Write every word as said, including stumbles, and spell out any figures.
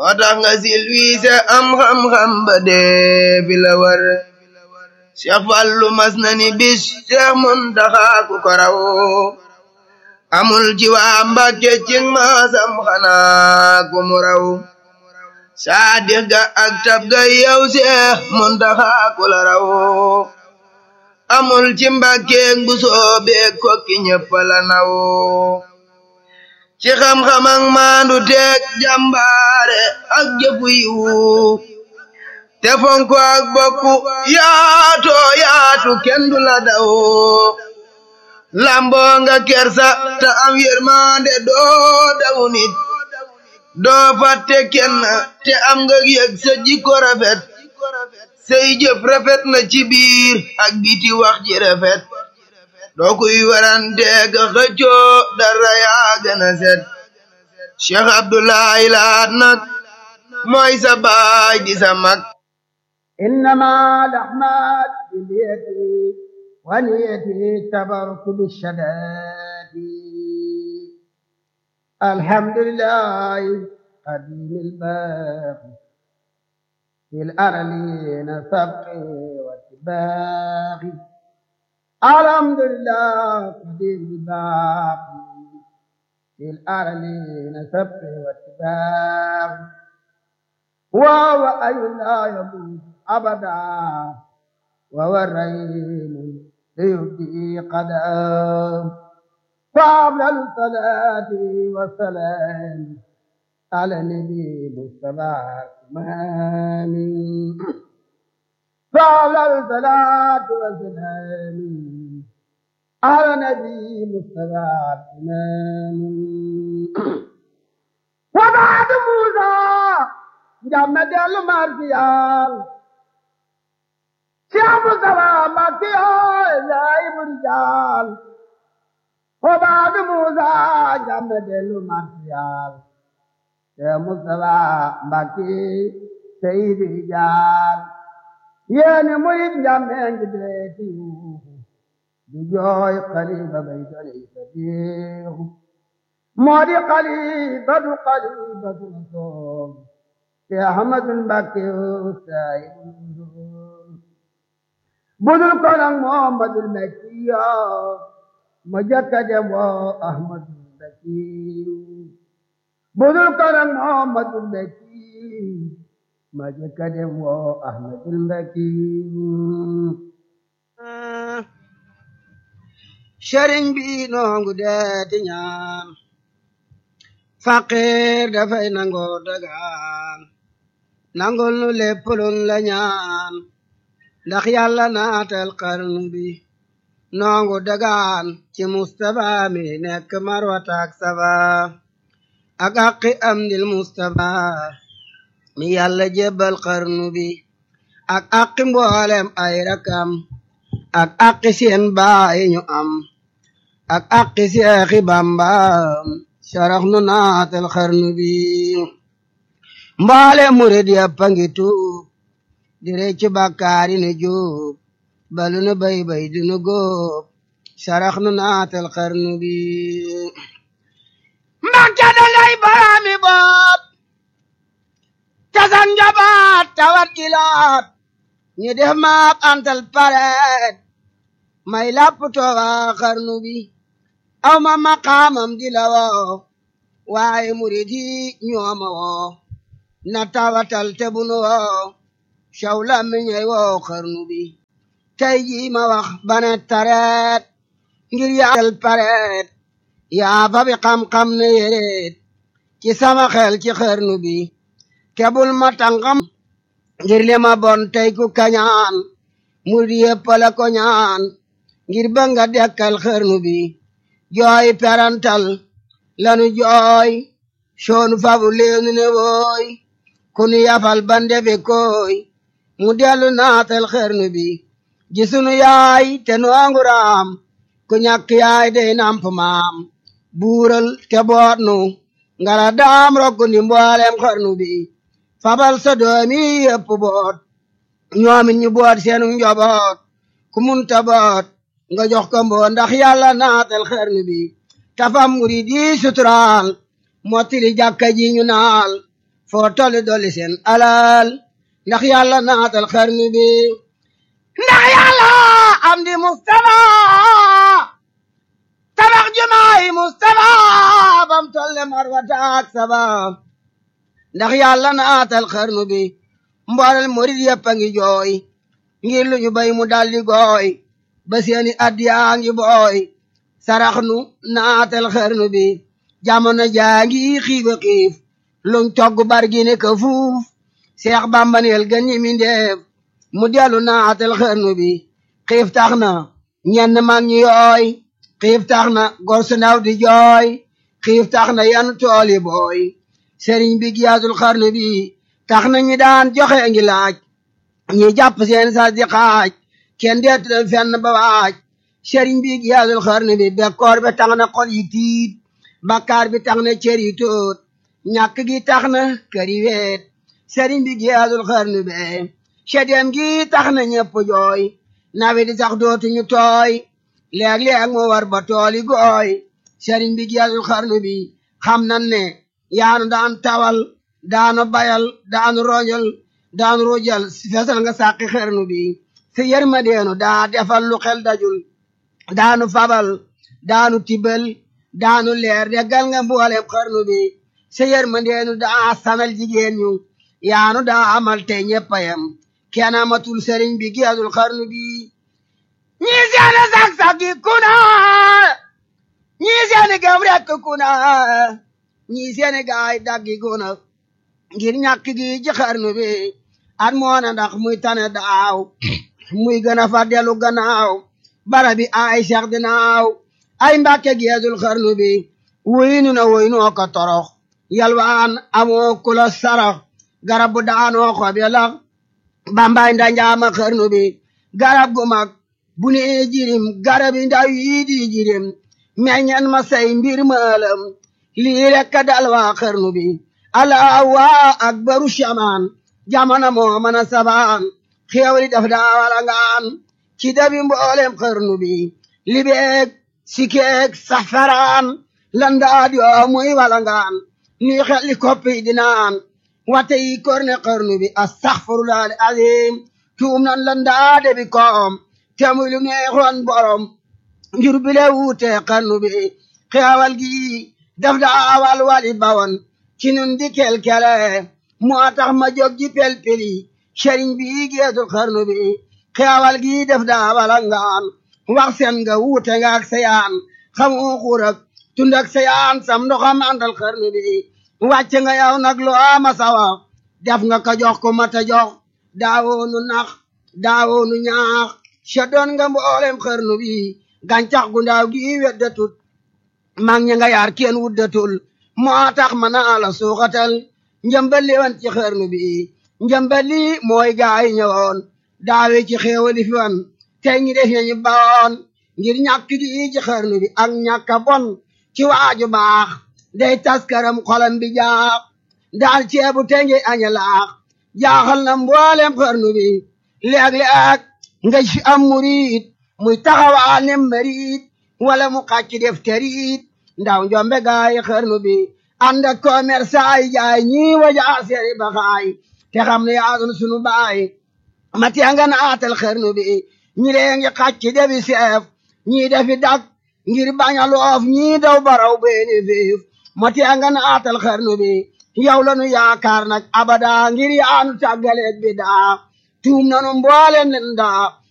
moo tax nga silwiise am xam-xam ba dee fi la war Cheikh Fallu mas na ni bis Cheikh Muntaxa ku ko raw amul ci waa Mbàkke cing maasam xanaa ku mu raw saadix ga ak tab ga yow Cheikh Muntaxa ku la raw amul ci Mbàkke bu soobeek kokki ñëpp la naw ci xam-xam ak maandu teeg jàmbaare ak jëfu yiwu te fonko ak bokku yaato yaatu kenn du la daw lamboo nga kersa te am yërmande doo daw nit doo fàtte kenn te am nga yëg sa jikko rafet say jëf rafet na ci biir ak biti wax ji rafet doo kuy warante ka xëccoo dara yaa gën a set Cheikh Abdoulaye Lahat nag mooy sa baay di sa mag إنما الأعمال باليد واليد تبارك بالشداد الحمد لله قديم الباقي في الأرلين سبقي واتباقي الحمد لله قديم الباقي في الأرلين سبقي واتباقي وهو أي لا يموت أبدا وهو الرحيم ليبدي قدام فأفضل الصلاة والسلام على النبي المصطفى الإمام فأفضل الصلاة والسلام على النبي المصطفى الإمام وبعد موسى جمد المرسيال شام سلام مكيا زايب رجال وبعد موسى جمد المرسيال شام سلام مكي سيد رجال يعني مريد جمد جدريتي بجوي قريبا بيتني سبيه موري قريبا قريبا نصوم يا أحمد الباكي وسائل بدل كلام محمد المكي مجد أحمد الباكي بدل كلام محمد المكي مجد أحمد الباكي شرين بي نونغ داتي ñaan faqir dafay nango dagaan nangol nu lépp luñ la ñaan ndax yàlla naatal xarnu bi nongu dagaan ci Mustafa mi nekk Marwata ak Safa ak aqi am dil Mustafa mi yàlla jébbal xarnu bi ak aqi mboolem ay rakam ak aqi seen baay ñu am ak aqi Seexi Bamba sarax nu naatal xarnu bi mbaale murid yàpp a ngi tuub di reccu bàkkaar yi nu juub balu nu bay bay du nu góob sarax nu naatal xarnu bi Mbàkke da ngay baraami bopp tasan njabaat tawat gilaat ñu def maap antal pareet may lapp tooga xarnu bi aw ma maqaamam di la woo waaye murid yi ñooma woo na tawatal te bunu woo shawla mi ñey woo xarnu bi tey jii ma wax bane tareet ngir yaatal pareet yaa fa bi xam-xam ne yéreet ci sama xel ci xarnu bi kebul ma tàngam ngir li ma bon tey ku kañaan murid yépp la ko ñaan ngir ba nga dekkal xarnu bi jooy perantal lanu jooy soonu fabu leenu ne wooy kunu yafal bande be koy mu dellu naatal xarnu bi ji sunu yaay te noongu raam ku ñàkk yaay dey namp maam buural te boot nu ngara daam rokku ndi mboolem xarnu bi fabal sa doomi yépp boot ñoomin ñu boot seenu njoboot ku munta boot nga jox ko mboo ndax yàlla naatal xarnu bi tafam murid yi suturaal mottili jàkka ji ñu naal foo tolli dolli seen alal ndax yàlla naatal xarnu bi ndax yàlla am di Mustafa tabax jumaay Mustafa bam tolle marwata ak saba ndax yàlla naatal xarnu bi mboolel murid yëpp a ngi jooy ngir lu ñu bay mu daldi gooy ba seeni addiyaa ngi booy sarax nu naatal xarnu bi jamono jaangi xiiba xiif luñ togg bargi ne ka fuuf Seex Bamba neel gën ñi mindeef mu dellu naatal xarnu bi xiif tax na ñenn mag ñi yooy xiif tax na gor su ndaw di jooy xiif tax na yan tooli booy sëriñ bi giyaatul xarnu bi tax na ñi daan joxe ngi laaj ñi jàpp seen sa di xaaj kenn deetu leen fenn ba waaj sëriñ bi giyaatul xarnu bi bekkoor bi tax na xol yi tiit bakkaar bi tax na cër yi tóot ñàkk gi tax na kër yi weet sëriñ bi giyaatul xarnu bi sedeem gi tax na ñëpp jooy nawe di sax dootuñu tooy léeg-léeg mu war ba tooli gooy sëriñ bi giyaatul xarnu bi xam nan ne yaanu daan tawal daanu bayal daanu roñal daanu rujal fesal nga sàqi xarnu bi si yërmandeenu daa defal lu xel dajul daanu fabal daanu tibal daanu leer deggal nga mboolem xarnu bi si yërmandeenu daa sanal jigéen ñu yaanu daa amal te ñeppayam kenn amatul sëriñ bi giyaatul xarnu bi ñii seeni sak-sak gi kuna ñii seeni gam rekk kuna ñii seeni gaay daggi kuna ngir ñàkk gi ci xarnu bi at moona ndax muy tane daaw muy gën a fa dellu gannaaw bara bi ay seex dinaaw ay mbàkke giyaatul xarnu bi wuyinu na wuyinu ko torox yalwaan amoo kula sarax garab bu daanoo xob ya lax bambay ndanjaama xarnu bi garab gu mag bu ne jirim garab yi ndaw yi di jirim meññan ma say mbir maalam lii rekk dal waa xarnu bi allah waa akbaru shamaan jamono moo mën a sabaan xéewali daf daa walangaan ci dabi mboolem xarnu bi libeeg sikeeg safaraan landaad yoo muy walangaan nuy xelli koppi dinaan wate yi korne xarnu bi astaghfirullah azim tuum nan landaade bi koom te muy lu neexoon borom njur bile wuute xarnu bi xeewal gi daf daa wal wali bawon ci nun di kelkele moo tax ma jóg ji pelpeli sëriñ bi giyaatul xarnu bi xeewal gi daf daa walangaan wax seen nga wuute nga ak sayaan xamu xurak tund ak sayaan sam ndoxam àndal xarnu bi wàcce nga yow nag lu ama sawa def nga ko jox ko mata jox daawoonu nax daawoonu ñaax sa doon nga mboolem xarnu bi gàncax gu ndaaw gi weddatut mag ña nga yaar kenn wuddatul moo tax ma naa la suuxatal njëmbali wan ci xarnu bi njëmbali mooy gaay ñëwoon daawe ci xéewali fi wan tey ñi def nañu bawoon ngir ñàkk gi ci xarnu bi ak ñàkka bon ci waaju baax day taskaram xolam bi jaax daal ceebu tenge aña laax jaaxal na mboolem xarnu bi léeg-léeg nga ci am murid muy taxawal ne marid wala mu xàcc def terit ndaw njombe gaay xarnu bi ànd ak commerçant yi jaay ñii waja seeri baxaay te xam ne yaasun sunu baay mati nga naatal xarnu bi ñi lee ngi xàcc defi seef ñii defi dak ngir bañ a loof ñii daw baraw beeni fiif mati nga naatal xarnu bi yow lanu yaakaar nag abada ngir yaanu tàggaleeg bi daa tuum nanu mboolem nen daa